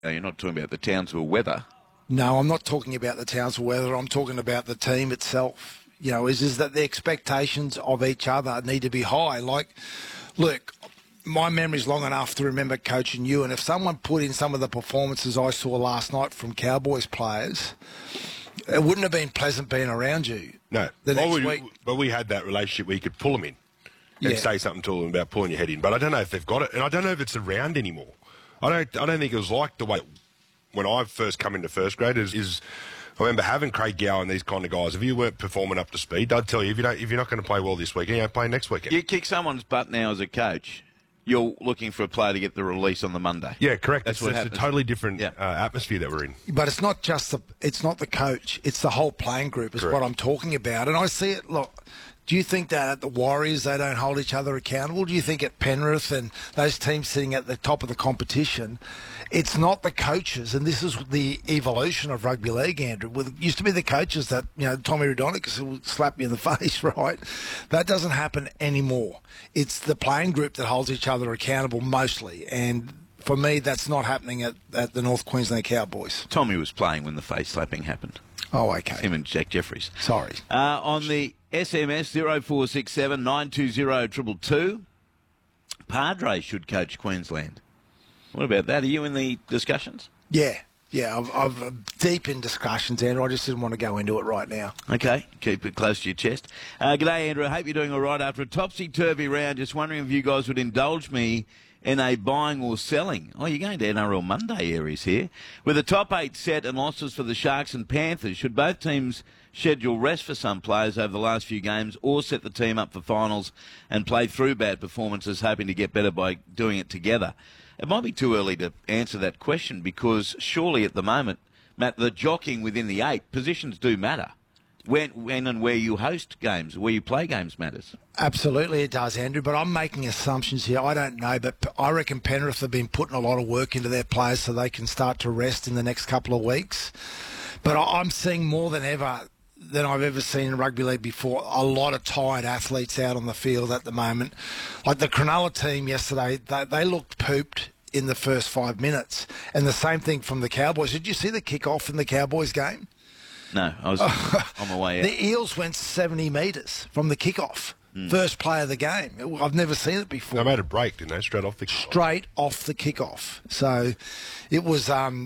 You're not talking about the Townsville weather. No, I'm not talking about the Townsville weather. I'm talking about the team itself. You know, is that the expectations of each other need to be high. Like, look, my memory's long enough to remember coaching you, and if someone put in some of the performances I saw last night from Cowboys players, it wouldn't have been pleasant being around you. No. The next week. But we had that relationship where you could pull them in and say something to them about pulling your head in. But I don't know if they've got it, and I don't know if it's around anymore. I don't think it was like the way when I first come into first grade. I remember having Craig Gower and these kind of guys. If you weren't performing up to speed, I'd tell you, if you're not going to play well this weekend, you don't play next weekend. You kick someone's butt now as a coach, you're looking for a player to get the release on the Monday. Yeah, correct. That's it's a totally different atmosphere that we're in. But it's not just it's not the coach. It's the whole playing group is what I'm talking about. And I see it, look, do you think that at the Warriors they don't hold each other accountable? Do you think at Penrith and those teams sitting at the top of the competition, it's not the coaches, and this is the evolution of rugby league, Andrew. It used to be the coaches that, Tommy Raudonikis would slap you in the face, right? That doesn't happen anymore. It's the playing group that holds each other accountable mostly, and for me, that's not happening at the North Queensland Cowboys. Tommy was playing when the face slapping happened. Oh, okay. Him and Jack Jeffries. Sorry. On the SMS 0467 920 222, Padre should coach Queensland. What about that? Are you in the discussions? Yeah. I'm deep in discussions, Andrew. I just didn't want to go into it right now. Okay, keep it close to your chest. G'day, Andrew. I hope you're doing all right after a topsy-turvy round. Just wondering if you guys would indulge me in a buying or selling. Oh, you're going to NRL Monday, Aries here. With the top 8 set and losses for the Sharks and Panthers, should both teams schedule rest for some players over the last few games or set the team up for finals and play through bad performances, hoping to get better by doing it together? It might be too early to answer that question because surely at the moment, Matt, the jockeying within the 8, positions do matter. When and where you host games, where you play games matters. Absolutely it does, Andrew, but I'm making assumptions here. I don't know, but I reckon Penrith have been putting a lot of work into their players so they can start to rest in the next couple of weeks. But I'm seeing more than ever than I've ever seen in rugby league before, a lot of tired athletes out on the field at the moment. Like the Cronulla team yesterday, they looked pooped in the first 5 minutes. And the same thing from the Cowboys. Did you see the kick-off in the Cowboys game? No, I was on my way out. The Eels went 70 metres from the kick-off. First play of the game. I've never seen it before. They made a break, didn't they? Straight off the kick-off. Straight off the kick-off. So it was...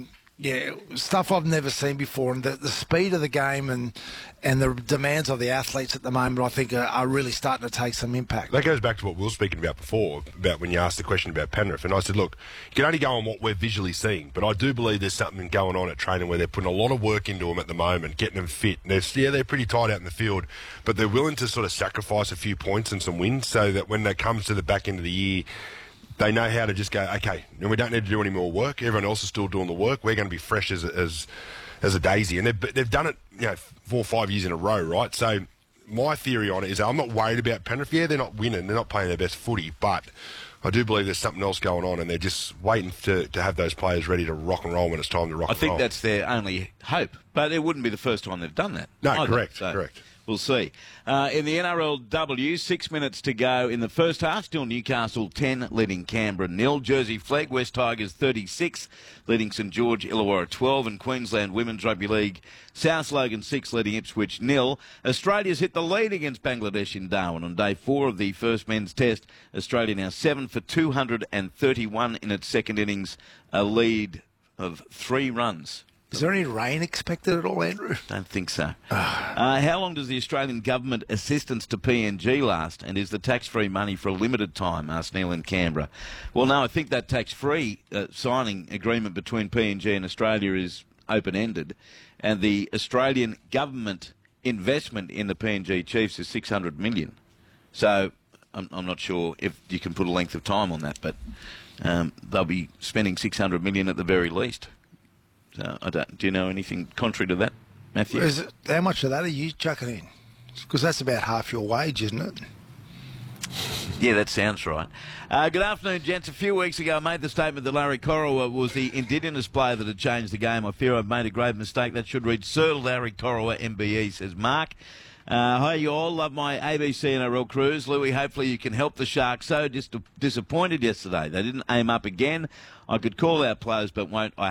stuff I've never seen before, and the speed of the game and the demands of the athletes at the moment, I think, are really starting to take some impact. That goes back to what we were speaking about before, about when you asked the question about Penrith, and I said, look, you can only go on what we're visually seeing, but I do believe there's something going on at training where they're putting a lot of work into them at the moment, getting them fit. They're pretty tight out in the field, but they're willing to sort of sacrifice a few points and some wins so that when it comes to the back end of the year, they know how to just go, okay, and we don't need to do any more work. Everyone else is still doing the work. We're going to be fresh as a daisy. And they've done it 4 or 5 years in a row, right? So my theory on it is I'm not worried about Penrith. Yeah, they're not winning. They're not playing their best footy. But I do believe there's something else going on, and they're just waiting to have those players ready to rock and roll when it's time to rock and roll. I think that's their only hope. But it wouldn't be the first time they've done that. No, either. correct, So correct. We'll see. In the NRLW, 6 minutes to go in the first half. Still Newcastle 10, leading Canberra 0. Jersey Flegg, West Tigers 36, leading St George Illawarra 12. And Queensland Women's Rugby League, South Logan 6, leading Ipswich 0. Australia's hit the lead against Bangladesh in Darwin on day 4 of the first men's test. Australia now 7 for 231 in its second innings, a lead of 3 runs. Is there any rain expected at all, Andrew? Don't think so. How long does the Australian government assistance to PNG last? And is the tax-free money for a limited time? Asked Neil in Canberra. Well, no, I think that tax-free signing agreement between PNG and Australia is open-ended. And the Australian government investment in the PNG Chiefs is $600 million. So I'm not sure if you can put a length of time on that, but they'll be spending $600 million at the very least. So do you know anything contrary to that, Matthew? How much of that are you chucking in? Because that's about half your wage, isn't it? Yeah, that sounds right. Good afternoon, gents. A few weeks ago, I made the statement that Larry Corowa was the Indigenous player that had changed the game. I fear I've made a grave mistake. That should read Sir Larry Corowa, MBE, says Mark. Hi, you all. Love my ABC NRL cruise. Louis, hopefully you can help the Sharks. So disappointed yesterday. They didn't aim up again. I could call out players, but won't. I